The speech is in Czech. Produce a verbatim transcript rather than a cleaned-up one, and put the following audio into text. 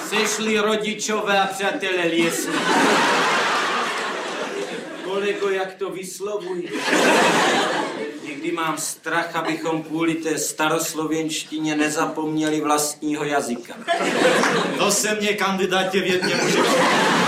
Sešli rodičové a přátelé liesní. Kolego, jak to vyslovují? Někdy mám strach, abychom kvůli té staroslověnštině nezapomněli vlastního jazyka. To se mě, kandidátě, vědně může